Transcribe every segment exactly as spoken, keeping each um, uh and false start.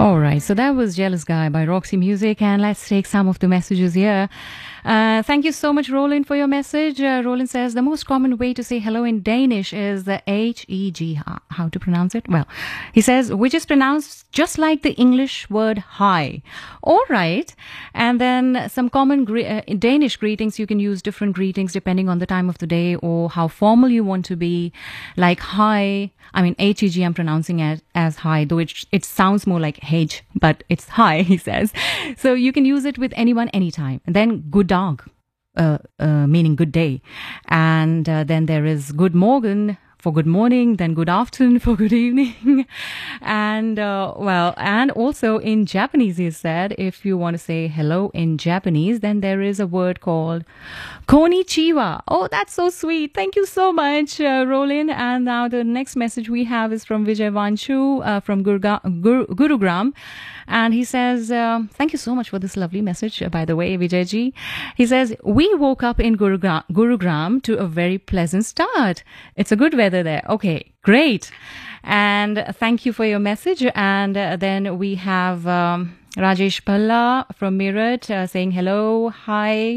All right, so that was Jealous Guy by Roxy Music, and let's take some of the messages here. Uh, thank you so much, Roland, for your message. Uh, Roland says the most common way to say hello in Danish is the H E G. How to pronounce it? Well, he says, which is pronounced just like the English word hi. All right. And then some common gre- uh, Danish greetings. You can use different greetings depending on the time of the day or how formal you want to be. Like hi. I mean, H E G I'm pronouncing it as hi, though it, it sounds more like H, but it's hi, he says. So you can use it with anyone, anytime. And then good dog, uh, uh, meaning good day. And uh, then there is good morgen for good morning, then good afternoon for good evening. And, uh, well, and also in Japanese, he said, if you want to say hello in Japanese, then there is a word called konnichiwa. Oh, that's so sweet. Thank you so much, uh, Roland. And now the next message we have is from Vijay Vanchu uh, from Gurga- Gur- Gurugram. And he says, uh, thank you so much for this lovely message, uh, by the way, Vijayji. He says, we woke up in Gurugram, Gurugram to a very pleasant start. It's a good weather there. Okay, great. And thank you for your message. And uh, then we have um, Rajesh Palla from Meerut uh, saying hello, hi.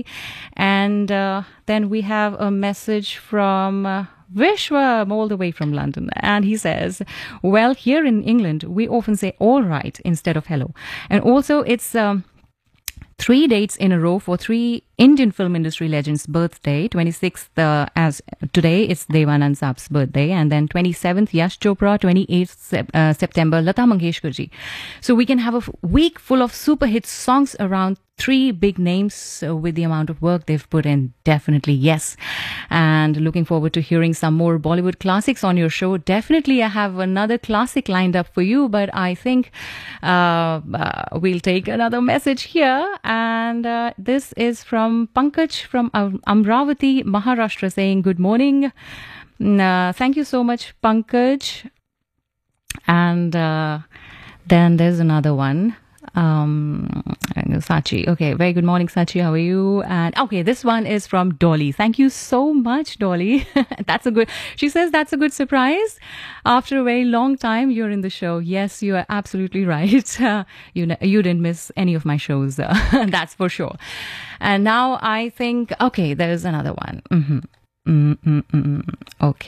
And uh, then we have a message from Uh, Vishwam, all the way from London. And he says, well, here in England, we often say all right instead of hello. And also it's um, three dates in a row for three Indian film industry legends' birthday. twenty-sixth, uh, as today, it's Devanand Saab's birthday. And then twenty-seventh, Yash Chopra. twenty-eighth sep- uh, September, Lata Mangeshkarji. So we can have a f- week full of super hit songs around three big names uh, with the amount of work they've put in. Definitely, yes. And looking forward to hearing some more Bollywood classics on your show. Definitely, I have another classic lined up for you, but I think uh, uh, we'll take another message here. And uh, this is from Pankaj from um, Amravati, Maharashtra, saying good morning. Uh, thank you so much, Pankaj. And uh, then there's another one. Um, Sachi. Okay, very good morning, Sachi. How are you? And okay, this one is from Dolly. Thank you so much, Dolly. That's a good, she says that's a good surprise. After a very long time, you're in the show. Yes, you are absolutely right. Uh, you, you didn't miss any of my shows. Uh, that's for sure. And now I think, okay, there's another one. Mm-hmm. Mm-mm-mm. Okay.